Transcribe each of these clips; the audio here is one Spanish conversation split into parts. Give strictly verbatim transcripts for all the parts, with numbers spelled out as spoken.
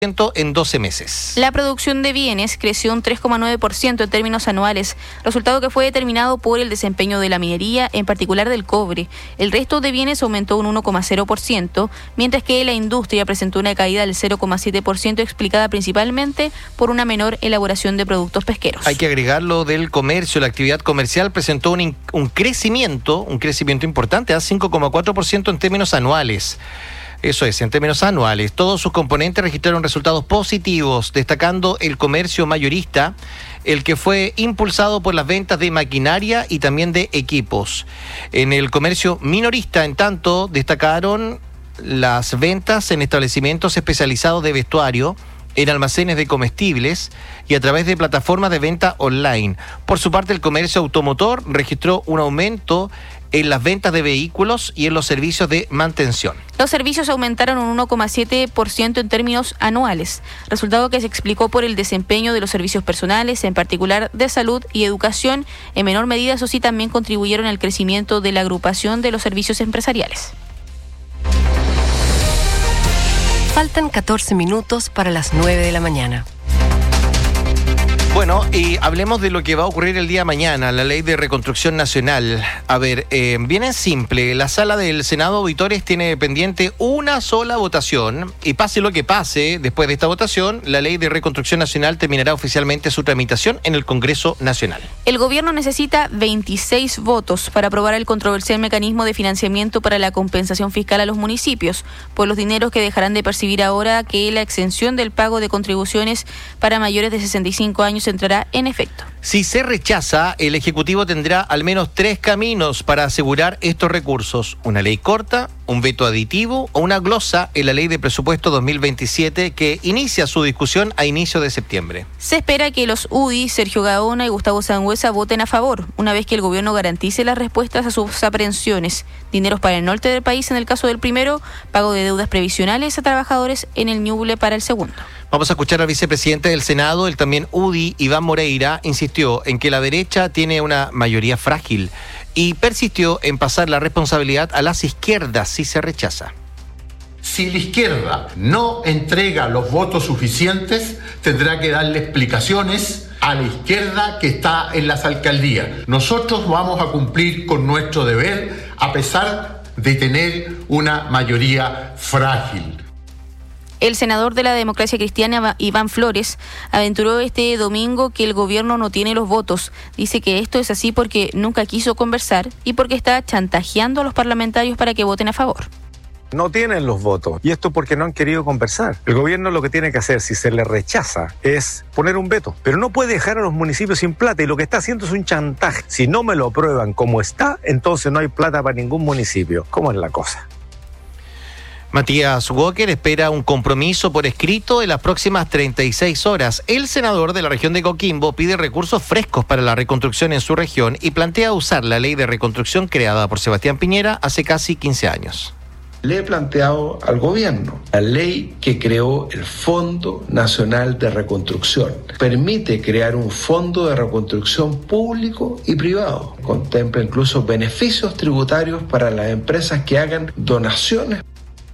en doce meses. La producción de bienes creció un tres coma nueve por ciento en términos anuales, resultado que fue determinado por el desempeño de la minería, en particular del cobre. El resto de bienes aumentó un uno coma cero por ciento, mientras que la industria presentó una caída del cero coma siete por ciento, explicada principalmente por una menor elaboración de productos pesqueros. Hay que agregar lo del comercio. La actividad comercial presentó un, in- un crecimiento, un crecimiento importante, a cinco coma cuatro por ciento en términos anuales. Eso es, en términos anuales. Todos sus componentes registraron resultados positivos, destacando el comercio mayorista, el que fue impulsado por las ventas de maquinaria y también de equipos. En el comercio minorista, en tanto, destacaron las ventas en establecimientos especializados de vestuario, en almacenes de comestibles y a través de plataformas de venta online. Por su parte, el comercio automotor registró un aumento en las ventas de vehículos y en los servicios de mantención. Los servicios aumentaron un uno coma siete por ciento en términos anuales, resultado que se explicó por el desempeño de los servicios personales, en particular de salud y educación. En menor medida, eso sí, también contribuyeron al crecimiento de la agrupación de los servicios empresariales. Faltan catorce minutos para las nueve de la mañana. Bueno, y hablemos de lo que va a ocurrir el día de mañana, la Ley de Reconstrucción Nacional. A ver, eh, bien en simple, la sala del Senado Auditores tiene pendiente una sola votación, y pase lo que pase, después de esta votación, la Ley de Reconstrucción Nacional terminará oficialmente su tramitación en el Congreso Nacional. El gobierno necesita veintiséis votos para aprobar el controversial mecanismo de financiamiento para la compensación fiscal a los municipios, por los dineros que dejarán de percibir ahora que la exención del pago de contribuciones para mayores de sesenta y cinco años entrará en efecto. Si se rechaza, el Ejecutivo tendrá al menos tres caminos para asegurar estos recursos: una ley corta, un veto aditivo o una glosa en la Ley de Presupuesto dos mil veintisiete, que inicia su discusión a inicio de septiembre. Se espera que los U D I, Sergio Gaona y Gustavo Sangüesa, voten a favor, una vez que el gobierno garantice las respuestas a sus aprehensiones: dineros para el norte del país en el caso del primero, pago de deudas previsionales a trabajadores en el Ñuble para el segundo. Vamos a escuchar al vicepresidente del Senado, el también U D I, Iván Moreira, insistió en que la derecha tiene una mayoría frágil y persistió en pasar la responsabilidad a las izquierdas si se rechaza. Si la izquierda no entrega los votos suficientes, tendrá que darle explicaciones a la izquierda que está en las alcaldías. Nosotros vamos a cumplir con nuestro deber a pesar de tener una mayoría frágil. El senador de la Democracia Cristiana, Iván Flores, aventuró este domingo que el gobierno no tiene los votos. Dice que esto es así porque nunca quiso conversar y porque está chantajeando a los parlamentarios para que voten a favor. No tienen los votos, y esto porque no han querido conversar. El gobierno lo que tiene que hacer, si se le rechaza, es poner un veto, pero no puede dejar a los municipios sin plata, y lo que está haciendo es un chantaje. Si no me lo aprueban como está, entonces no hay plata para ningún municipio. ¿Cómo es la cosa? Matías Walker espera un compromiso por escrito en las próximas treinta y seis horas. El senador de la región de Coquimbo pide recursos frescos para la reconstrucción en su región y plantea usar la ley de reconstrucción creada por Sebastián Piñera hace casi quince años. Le he planteado al gobierno la ley que creó el Fondo Nacional de Reconstrucción. Permite crear un fondo de reconstrucción público y privado. Contempla incluso beneficios tributarios para las empresas que hagan donaciones.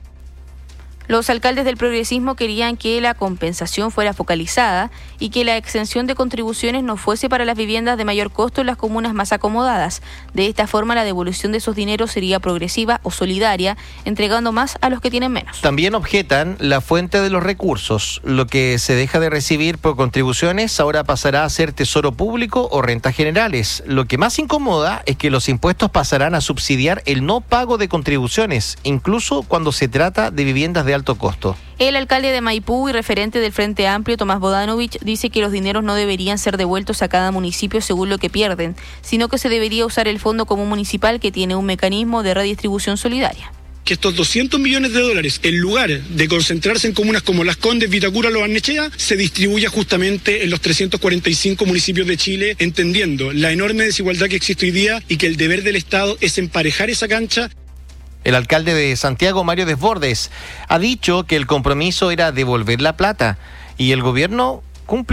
Los alcaldes del progresismo querían que la compensación fuera focalizada y que la exención de contribuciones no fuese para las viviendas de mayor costo en las comunas más acomodadas. De esta forma, la devolución de esos dineros sería progresiva o solidaria, entregando más a los que tienen menos. También objetan la fuente de los recursos. Lo que se deja de recibir por contribuciones ahora pasará a ser tesoro público o rentas generales. Lo que más incomoda es que los impuestos pasarán a subsidiar el no pago de contribuciones, incluso cuando se trata de viviendas de alto costo. El alcalde de Maipú y referente del Frente Amplio, Tomás Bodanovich, dice que los dineros no deberían ser devueltos a cada municipio según lo que pierden, sino que se debería usar el Fondo Común Municipal, que tiene un mecanismo de redistribución solidaria. Que estos doscientos millones de dólares, en lugar de concentrarse en comunas como Las Condes, Vitacura, Lo Barnechea, se distribuya justamente en los trescientos cuarenta y cinco municipios de Chile, entendiendo la enorme desigualdad que existe hoy día y que el deber del Estado es emparejar esa cancha. El alcalde de Santiago, Mario Desbordes, ha dicho que el compromiso era devolver la plata y el gobierno cumplió.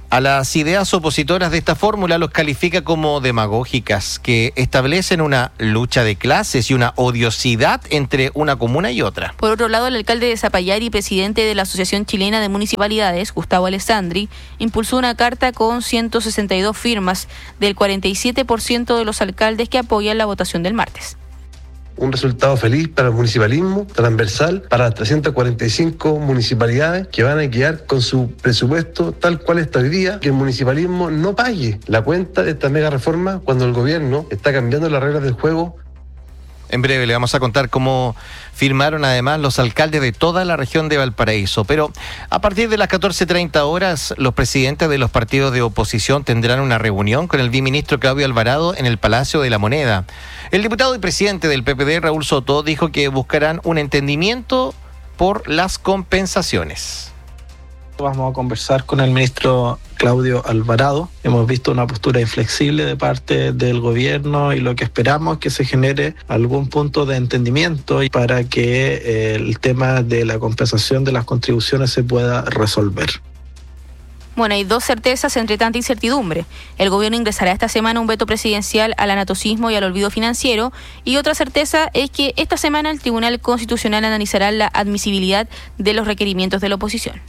A las ideas opositoras de esta fórmula los califica como demagógicas, que establecen una lucha de clases y una odiosidad entre una comuna y otra. Por otro lado, el alcalde de Zapallar y presidente de la Asociación Chilena de Municipalidades, Gustavo Alessandri, impulsó una carta con ciento sesenta y dos firmas del cuarenta y siete por ciento de los alcaldes que apoyan la votación del martes. Un resultado feliz para el municipalismo, transversal, para las trescientas cuarenta y cinco municipalidades que van a quedar con su presupuesto tal cual está hoy día, que el municipalismo no pague la cuenta de esta mega reforma cuando el gobierno está cambiando las reglas del juego. En breve le vamos a contar cómo firmaron además los alcaldes de toda la región de Valparaíso. Pero a partir de las catorce treinta horas, los presidentes de los partidos de oposición tendrán una reunión con el viceministro Claudio Alvarado en el Palacio de la Moneda. El diputado y presidente del P P D, Raúl Soto, dijo que buscarán un entendimiento por las compensaciones. Vamos a conversar con el ministro Claudio Alvarado. Hemos visto una postura inflexible de parte del gobierno y lo que esperamos es que se genere algún punto de entendimiento para que eh, el tema de la compensación de las contribuciones se pueda resolver. Bueno, hay dos certezas entre tanta incertidumbre. El gobierno ingresará esta semana un veto presidencial al anatocismo y al olvido financiero. Y otra certeza es que esta semana el Tribunal Constitucional analizará la admisibilidad de los requerimientos de la oposición.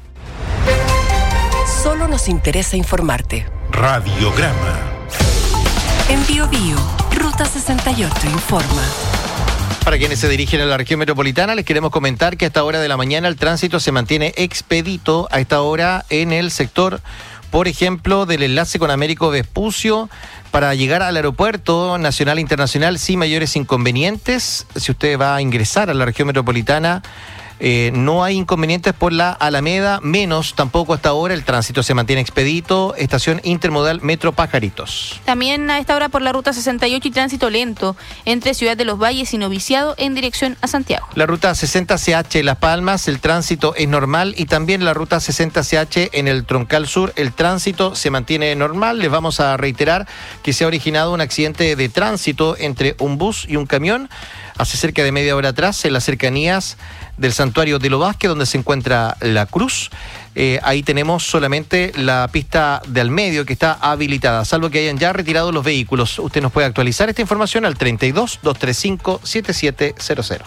Solo nos interesa informarte. Radiograma. En Bio Bio, Ruta sesenta y ocho informa. Para quienes se dirigen a la región metropolitana, les queremos comentar que a esta hora de la mañana el tránsito se mantiene expedito a esta hora en el sector, por ejemplo, del enlace con Américo Vespucio para llegar al aeropuerto nacional e internacional sin mayores inconvenientes. Si usted va a ingresar a la región metropolitana, Eh, no hay inconvenientes por la Alameda, menos tampoco hasta ahora el tránsito se mantiene expedito, estación intermodal Metro Pajaritos. También a esta hora por la ruta sesenta y ocho y tránsito lento entre Ciudad de los Valles y Noviciado en dirección a Santiago. La ruta sesenta C H Las Palmas, el tránsito es normal y también la ruta sesenta C H en el Troncal Sur, el tránsito se mantiene normal. Les vamos a reiterar que se ha originado un accidente de tránsito entre un bus y un camión hace cerca de media hora atrás en las cercanías del santuario de Lo Vázquez, donde se encuentra la cruz. Eh, ahí tenemos solamente la pista de al medio que está habilitada, salvo que hayan ya retirado los vehículos. Usted nos puede actualizar esta información al treinta y dos, doscientos treinta y cinco, setenta y siete cero cero.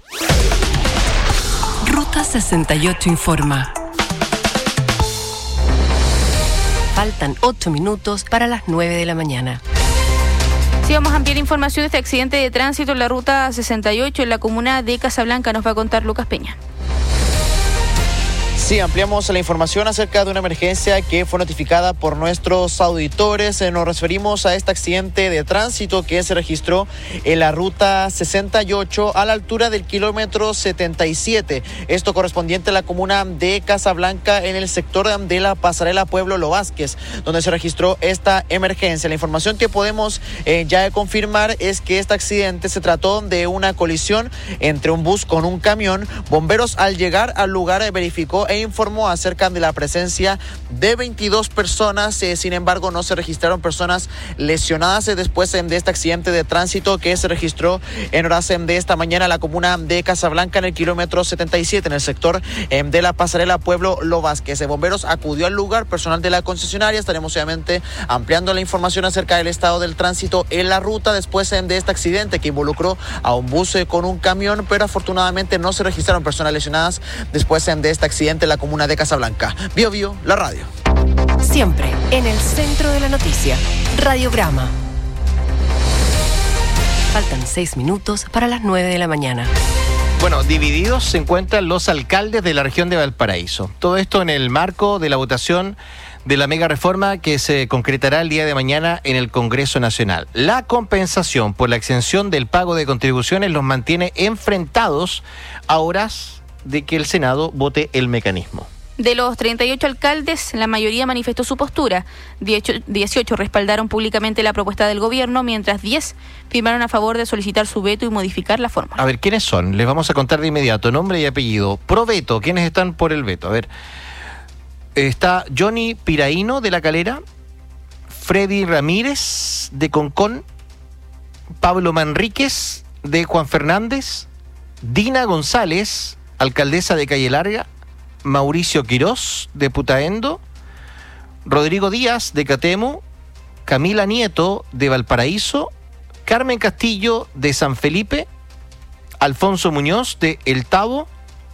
Ruta sesenta y ocho informa. Faltan ocho minutos para las nueve de la mañana. Sí, vamos a ampliar información de este accidente de tránsito en la ruta sesenta y ocho en la comuna de Casablanca. Nos va a contar Lucas Peña. Sí, ampliamos la información acerca de una emergencia que fue notificada por nuestros auditores. Nos referimos a este accidente de tránsito que se registró en la ruta sesenta y ocho a la altura del kilómetro setenta y siete. Esto correspondiente a la comuna de Casablanca en el sector de la pasarela Pueblo Lo Vázquez, donde se registró esta emergencia. La información que podemos eh, ya confirmar es que este accidente se trató de una colisión entre un bus con un camión. Bomberos al llegar al lugar verificó e informó acerca de la presencia de veintidós personas. Eh, sin embargo, no se registraron personas lesionadas eh, después eh, de este accidente de tránsito que se registró en horas eh, de esta mañana en la comuna de Casablanca en el kilómetro setenta y siete en el sector eh, de la pasarela Pueblo Lo Vázquez. Eh, bomberos acudió al lugar, personal de la concesionaria. Estaremos obviamente ampliando la información acerca del estado del tránsito en la ruta después eh, de este accidente que involucró a un bus eh, con un camión, pero afortunadamente no se registraron personas lesionadas después eh, de este accidente en la comuna de Casablanca. Bio Bio, la radio. Siempre en el centro de la noticia. Radiograma. Faltan seis minutos para las nueve de la mañana. Bueno, divididos se encuentran los alcaldes de la región de Valparaíso. Todo esto en el marco de la votación de la mega reforma que se concretará el día de mañana en el Congreso Nacional. La compensación por la exención del pago de contribuciones los mantiene enfrentados a horas de que el Senado vote el mecanismo. De los treinta y ocho alcaldes, la mayoría manifestó su postura. dieciocho respaldaron públicamente la propuesta del gobierno, mientras diez firmaron a favor de solicitar su veto y modificar la fórmula. A ver, ¿quiénes son? Les vamos a contar de inmediato, nombre y apellido. Pro veto, ¿quiénes están por el veto? A ver, está Johnny Piraíno de La Calera, Freddy Ramírez de Concón, Pablo Manríquez de Juan Fernández, Dina González, alcaldesa de Calle Larga, Mauricio Quirós de Putaendo, Rodrigo Díaz de Catemu, Camila Nieto de Valparaíso, Carmen Castillo de San Felipe, Alfonso Muñoz de El Tabo,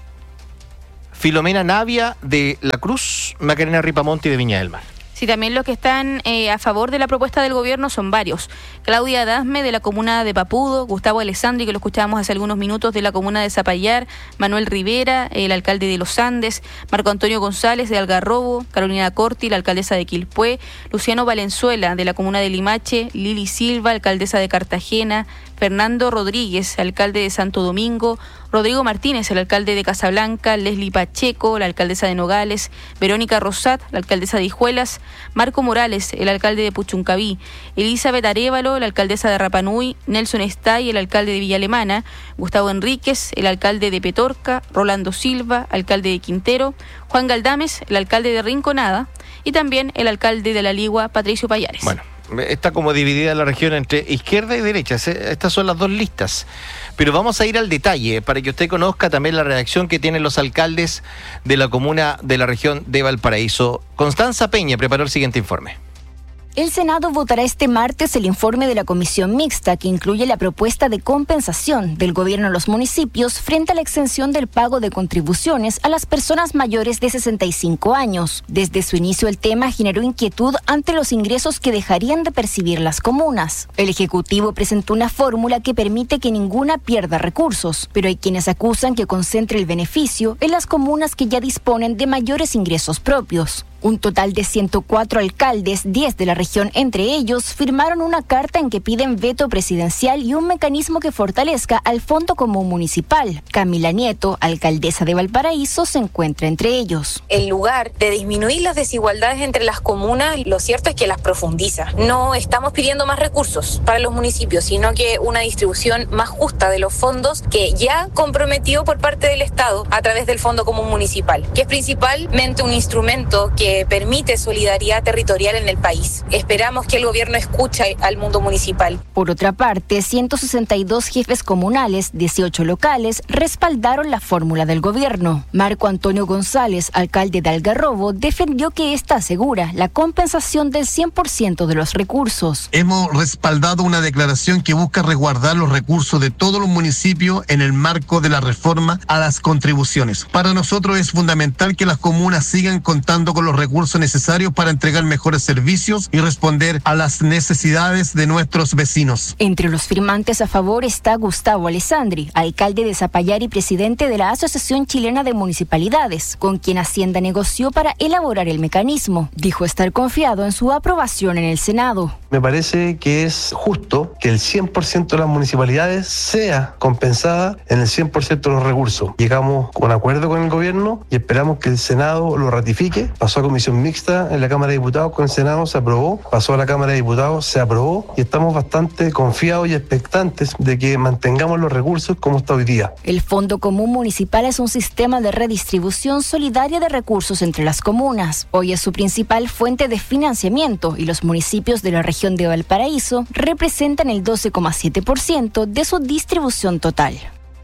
Filomena Navia de La Cruz, Macarena Ripamonti de Viña del Mar. Sí, también los que están eh, a favor de la propuesta del gobierno son varios. Claudia Dasme, de la comuna de Papudo, Gustavo Alessandri, que lo escuchábamos hace algunos minutos, de la comuna de Zapallar, Manuel Rivera, el alcalde de Los Andes, Marco Antonio González, de Algarrobo, Carolina Corti, la alcaldesa de Quilpué, Luciano Valenzuela, de la comuna de Limache, Lili Silva, alcaldesa de Cartagena, Fernando Rodríguez, alcalde de Santo Domingo, Rodrigo Martínez, el alcalde de Casablanca, Leslie Pacheco, la alcaldesa de Nogales, Verónica Rosat, la alcaldesa de Hijuelas, Marco Morales, el alcalde de Puchuncaví, Elizabeth Arévalo, la alcaldesa de Rapanui, Nelson Estay, el alcalde de Villa Alemana, Gustavo Enríquez, el alcalde de Petorca, Rolando Silva, alcalde de Quintero, Juan Galdames, el alcalde de Rinconada, y también el alcalde de La Ligua, Patricio Payares. Bueno, está como dividida la región entre izquierda y derecha. Estas son las dos listas. Pero vamos a ir al detalle para que usted conozca también la redacción que tienen los alcaldes de la comuna de la región de Valparaíso. Constanza Peña preparó el siguiente informe. El Senado votará este martes el informe de la comisión mixta que incluye la propuesta de compensación del gobierno a los municipios frente a la exención del pago de contribuciones a las personas mayores de sesenta y cinco años. Desde su inicio el tema generó inquietud ante los ingresos que dejarían de percibir las comunas. El Ejecutivo presentó una fórmula que permite que ninguna pierda recursos, pero hay quienes acusan que concentre el beneficio en las comunas que ya disponen de mayores ingresos propios. Un total de ciento cuatro alcaldes, diez de la región entre ellos, firmaron una carta en que piden veto presidencial y un mecanismo que fortalezca al Fondo Común Municipal. Camila Nieto, alcaldesa de Valparaíso, se encuentra entre ellos. En lugar de disminuir las desigualdades entre las comunas, lo cierto es que las profundiza. No estamos pidiendo más recursos para los municipios, sino que una distribución más justa de los fondos que ya comprometió por parte del Estado a través del Fondo Común Municipal, que es principalmente un instrumento que permite solidaridad territorial en el país. Esperamos que el gobierno escuche al mundo municipal. Por otra parte, ciento sesenta y dos jefes comunales, dieciocho locales, respaldaron la fórmula del gobierno. Marco Antonio González, alcalde de Algarrobo, defendió que esta asegura la compensación del cien por ciento de los recursos. Hemos respaldado una declaración que busca resguardar los recursos de todos los municipios en el marco de la reforma a las contribuciones. Para nosotros es fundamental que las comunas sigan contando con los recursos necesarios para entregar mejores servicios y responder a las necesidades de nuestros vecinos. Entre los firmantes a favor está Gustavo Alessandri, alcalde de Zapallar y presidente de la Asociación Chilena de Municipalidades, con quien Hacienda negoció para elaborar el mecanismo. Dijo estar confiado en su aprobación en el Senado. Me parece que es justo que el cien por ciento de las municipalidades sea compensada en el cien por ciento de los recursos. Llegamos con acuerdo con el gobierno y esperamos que el Senado lo ratifique. Pasó a comisión mixta en la Cámara de Diputados con el Senado, se aprobó, pasó a la Cámara de Diputados, se aprobó y estamos bastante confiados y expectantes de que mantengamos los recursos como está hoy día. El Fondo Común Municipal es un sistema de redistribución solidaria de recursos entre las comunas. Hoy es su principal fuente de financiamiento y los municipios de la región de Valparaíso representan el doce coma siete por ciento de su distribución total.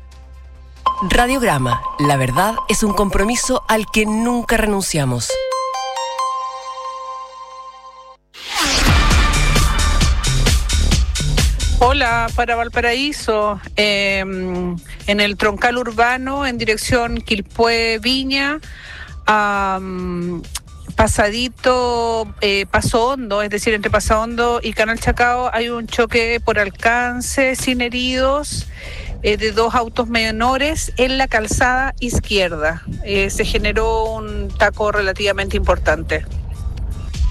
Radiograma, la verdad es un compromiso al que nunca renunciamos. Hola, para Valparaíso, eh, en el troncal urbano en dirección Quilpué-Viña, um, pasadito eh, Paso Hondo, es decir, entre Paso Hondo y Canal Chacao, hay un choque por alcance sin heridos eh, de dos autos menores en la calzada izquierda. Eh, se generó un taco relativamente importante.